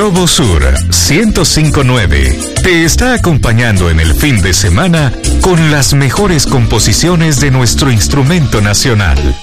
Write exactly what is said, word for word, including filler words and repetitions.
Robo Sur ciento cinco punto nueve te está acompañando en el fin de semana con las mejores composiciones de nuestro instrumento nacional.